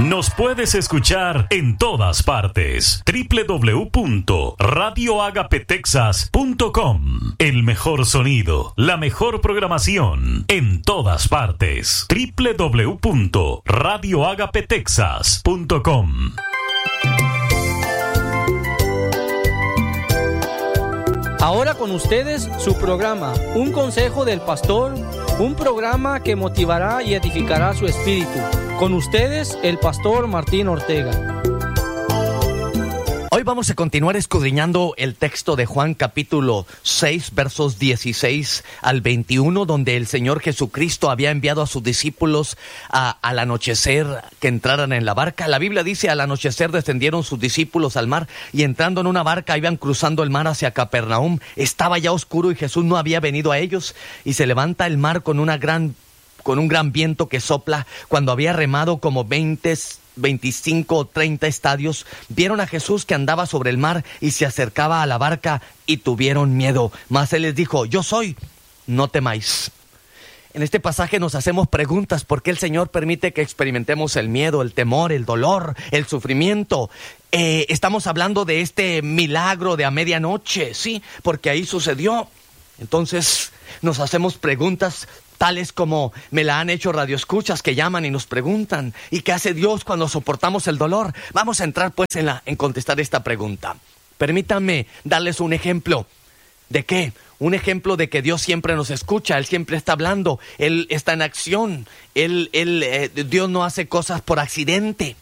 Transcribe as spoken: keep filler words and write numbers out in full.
Nos puedes escuchar en todas partes. doble u doble u doble u punto radio agape texas punto com. El mejor sonido, la mejor programación en todas partes. doble u doble u doble u punto radio agape texas punto com. Ahora con ustedes su programa, Un Consejo del Pastor, un programa que motivará y edificará su espíritu. Con ustedes, el Pastor Martín Ortega. Hoy vamos a continuar escudriñando el texto de Juan capítulo seis, versos dieciséis al veintiuno, donde el Señor Jesucristo había enviado a sus discípulos a, al anochecer que entraran en la barca. La Biblia dice: al anochecer descendieron sus discípulos al mar y entrando en una barca iban cruzando el mar hacia Capernaum. Estaba ya oscuro y Jesús no había venido a ellos, y se levanta el mar con una gran con un gran viento que sopla. Cuando había remado como veinte, veinticinco o treinta estadios, vieron a Jesús que andaba sobre el mar y se acercaba a la barca y tuvieron miedo. Mas él les dijo: yo soy, no temáis. En este pasaje nos hacemos preguntas: ¿por qué el Señor permite que experimentemos el miedo, el temor, el dolor, el sufrimiento? Eh, estamos hablando de este milagro de a medianoche, sí, porque ahí sucedió. Entonces nos hacemos preguntas tales como me la han hecho radioescuchas que llaman y nos preguntan: ¿y qué hace Dios cuando soportamos el dolor? Vamos a entrar pues en, la, en contestar esta pregunta. Permítanme darles un ejemplo. ¿De qué? Un ejemplo de que Dios siempre nos escucha, Él siempre está hablando, Él está en acción, Él, él, eh, Dios no hace cosas por accidente.